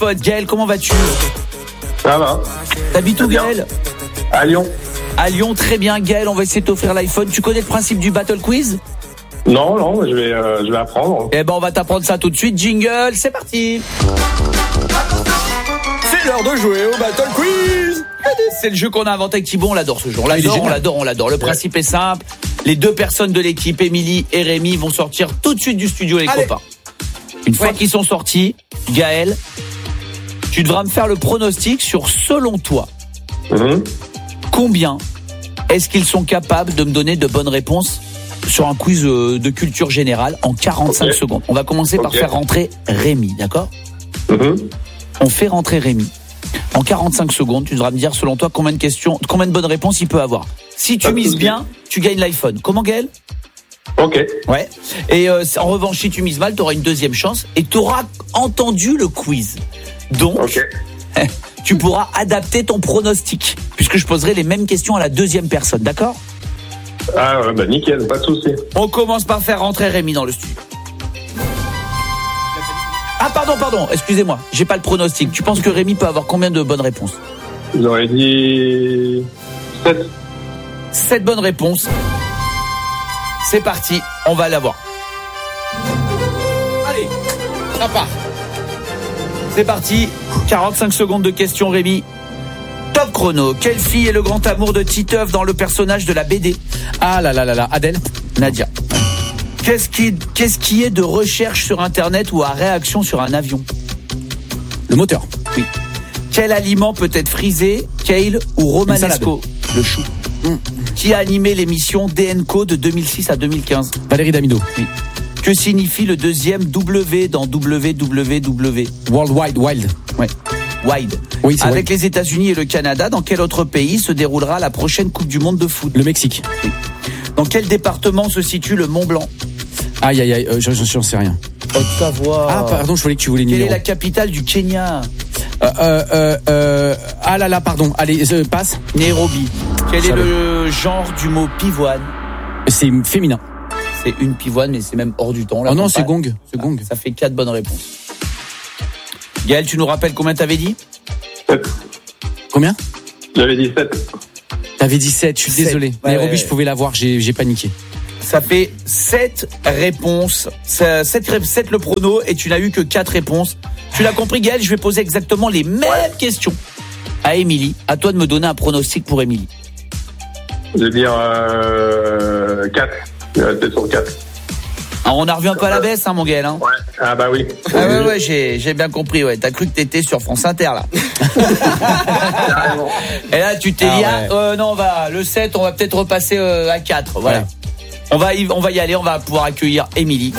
pote. Gaël, comment vas-tu? Ça va. T'habites où, Gaël? À Lyon. À Lyon, très bien. Gaël, on va essayer de t'offrir l'iPhone. Tu connais le principe du Battle Quiz? Non, je vais apprendre. Eh ben, on va t'apprendre ça tout de suite. Jingle, c'est parti. C'est l'heure de jouer au Battle Quiz. C'est le jeu qu'on a inventé avec Thibaut, on l'adore ce jeu. On l'adore. Le principe est simple. Les deux personnes de l'équipe, Émilie et Rémi, vont sortir tout de suite du studio, les copains. Une fois qu'ils sont sortis, Gaël, tu devras me faire le pronostic sur, selon toi, combien est-ce qu'ils sont capables de me donner de bonnes réponses sur un quiz de culture générale en 45 secondes. On va commencer par faire rentrer Rémi, d'accord? On fait rentrer Rémi. En 45 secondes, tu devras me dire, selon toi, combien de bonnes réponses il peut avoir. Si tu mises bien, tu gagnes l'iPhone. Comment, Gaël? Ok. Ouais. Et en revanche, si tu mises mal, tu auras une deuxième chance et tu auras entendu le quiz. Donc, tu pourras adapter ton pronostic, puisque je poserai les mêmes questions à la deuxième personne, d'accord? Ah ouais, bah nickel, pas de souci. On commence par faire rentrer Rémi dans le studio. Ah pardon, excusez-moi, j'ai pas le pronostic. Tu penses que Rémi peut avoir combien de bonnes réponses? J'aurais dit 7. 7 bonnes réponses. C'est parti, on va l'avoir. Allez, ça part. C'est parti, 45 secondes de questions, Rémi. Top chrono. Quelle fille est le grand amour de Titeuf dans le personnage de la BD? Ah là, Adèle. Nadia. Qu'est-ce qui est de recherche sur Internet ou à réaction sur un avion? Le moteur. Oui. Quel aliment peut être frisé, kale ou romanesco? Le chou. Qui a animé l'émission DNCO de 2006 à 2015? Valérie Damido. Oui. Que signifie le deuxième W dans WWW? Worldwide, wild. Ouais. Wide. Oui, c'est Avec vrai. les États-Unis et le Canada, dans quel autre pays se déroulera la prochaine Coupe du Monde de foot? Le Mexique. Oui. Dans quel département se situe le Mont Blanc? Aïe, j'en sais rien. Haute-Savoie. Ah, pardon, je voulais que tu voulais Quelle numéro. est la capitale du Kenya? Ah là, pardon. Allez, passe. Nairobi. Quel est le genre du mot pivoine? C'est féminin. C'est une pivoine, mais c'est même hors du temps. Là, Oh non, c'est gong. C'est gong. Ça fait 4 bonnes réponses. Gaël, tu nous rappelles combien t'avais dit? 7. Combien? J'avais dit 7. T'avais dit 7, je suis 7. désolé. Ouais, Nairobi, je pouvais l'avoir, j'ai paniqué. Ça fait 7 réponses. 7 le prono et tu n'as eu que 4 réponses. Tu l'as compris, Gaël, je vais poser exactement les mêmes questions à Émilie. À toi de me donner un pronostic pour Émilie. Je vais dire 4. Je vais rester sur 4. Alors, on a revu un peu à la baisse, hein, mon Gaël. Hein. Ouais. Ah bah oui. Ah ouais, j'ai bien compris. Ouais, t'as cru que t'étais sur France Inter là. Et là, tu t'es dit, non, le 7, on va peut-être repasser à 4. Voilà. Ouais. On va y aller. On va pouvoir accueillir Émilie.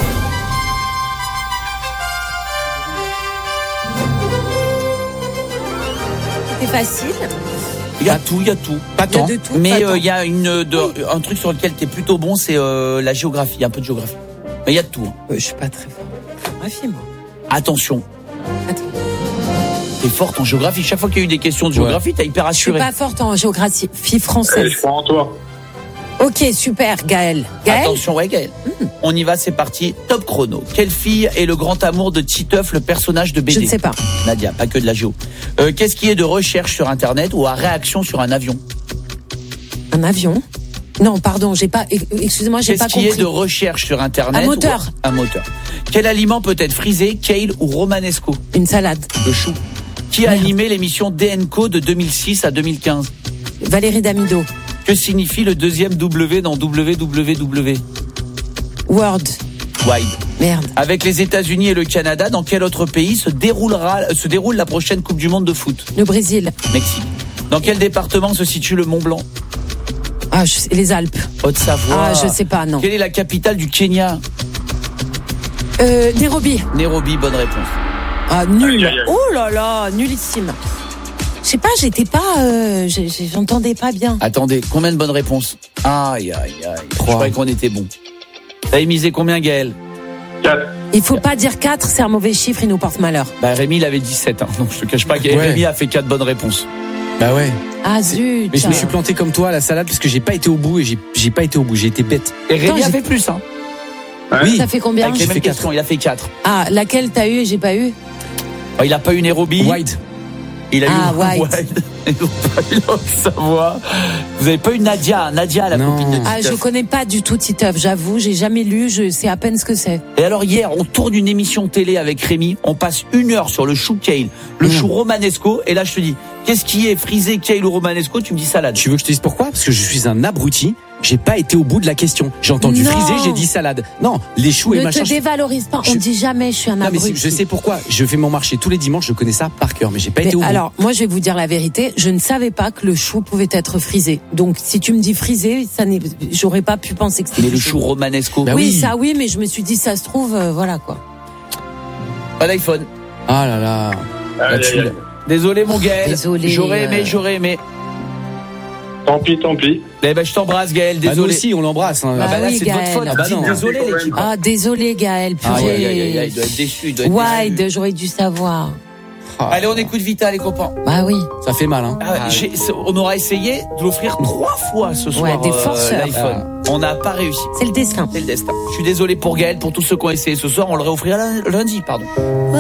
C'est facile. Il y a tout. Pas tant. de tout. Mais pas il y a un truc sur lequel t'es plutôt bon, c'est la géographie, un peu de géographie. Mais il y a de tout. Hein. Je suis pas très fort. Géographie, moi. Attention, Attends. t'es forte en géographie. Chaque fois qu'il y a eu des questions de géographie, t'as hyper Je suis assuré. pas forte en géographie française. Je crois en toi. Ok, super, Gaël. Attention, ouais, Gaël. On y va, c'est parti. Top chrono. Quelle fille est le grand amour de Titeuf, le personnage de BD? Je ne sais pas. Nadia, pas que de la géo. Qu'est-ce qui est de recherche sur Internet ou à réaction sur un avion? Un avion? Non, pardon, j'ai pas. Excusez-moi, j'ai pas Qu'est-ce qui compris. est de recherche sur Internet? Un moteur. Un moteur. Quel aliment peut être frisé, kale ou romanesco? Une salade. Le chou. Qui a animé l'émission DNCO de 2006 à 2015? Valérie Damido. Que signifie le deuxième W dans WWW? Word. Wide. Merde. Avec les États-Unis et le Canada, dans quel autre pays se déroule la prochaine Coupe du Monde de foot? Le Brésil. Mexique. Dans quel département se situe le Mont Blanc? Ah, les Alpes. Haute-Savoie. Ah, je sais pas, non. Quelle est la capitale du Kenya? Nairobi. Nairobi, bonne réponse. Ah, nul. Aïe, aïe, aïe. Oh là là, nullissime. Je sais pas, j'étais pas. J'entendais pas bien. Attendez, combien de bonnes réponses? Aïe. Je 3. croyais qu'on était bon. T'avais misé combien, Gaël? 4. Il faut pas dire 4, c'est un mauvais chiffre, il nous porte malheur. Bah, Rémi, il avait 17, hein, donc je te cache pas que Ouais. Rémi a fait 4 bonnes réponses. Bah ouais. Ah zut. Mais je me suis planté comme toi à la salade parce que j'ai pas été au bout et j'ai pas été au bout. J'ai été bête. Et Rémi Attends, a fait plus, hein. Oui. Ça fait combien? Avec les J'ai mêmes fait questions, il a fait 4. Ah, laquelle t'as eu et j'ai pas eu? Oh, il a pas eu Nairobi. Wide. Il a eu White. Ils ont pas eu Haute-Savoie. Vous avez pas eu Nadia, la copine de Titeuf. Je connais pas du tout Titeuf, j'avoue, j'ai jamais lu, je sais à peine ce que c'est. Et alors hier, on tourne une émission télé avec Rémi, on passe 1 heure sur le chou kale, le chou romanesco, et là je te dis, qu'est-ce qui est frisé, kale ou romanesco? Tu me dis salade. Tu veux que je te dise pourquoi? Parce que je suis un abruti. J'ai pas été au bout de la question. J'ai entendu frisé, j'ai dit salade. Non, les choux et machin. Ne te dévalorise pas, on dit jamais je suis un abruti. Mais je sais pourquoi. Je fais mon marché tous les dimanches, je connais ça par cœur, mais j'ai pas été au bout. Alors, moi je vais vous dire la vérité, je ne savais pas que le chou pouvait être frisé. Donc si tu me dis frisé, j'aurais pas pu penser que c'était mais le chou romanesco. Bah oui, ça oui, mais je me suis dit ça se trouve, voilà quoi. Pas d'iPhone. Ah là là. Désolé mon Gaël. Désolé. J'aurais aimé. Tant pis. Eh ben, je t'embrasse Gaël, désolé. Nous aussi, on l'embrasse. Bah là, oui, c'est de votre faute. Ah bah non. Désolé l'équipe. Ah, désolé Gaël, purée. Il doit être déçu. Wide, j'aurais dû savoir. Allez, on écoute Vita les copains. Bah oui. Ça fait mal, hein. On aura essayé de l'offrir 3 fois ce soir. Ouais, des forceurs. L'iPhone. On n'a pas réussi. C'est le destin. Je suis désolé pour Gaël, pour tous ceux qui ont essayé ce soir, on le réoffrira lundi, pardon.